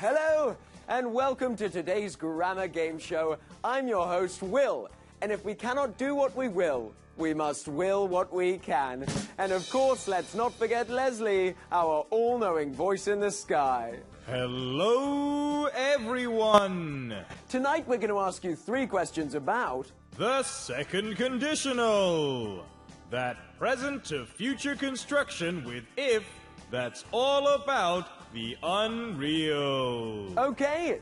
Hello, and welcome to today's grammar game show. I'm your host, Will, and if we cannot do what we will, we must will what we can. And of course, let's not forget Leslie, our all-knowing voice in the sky. Hello, everyone! Tonight we're going to ask you 3 questions about the second conditional. That present to future construction with if that's all about the unreal. Okay,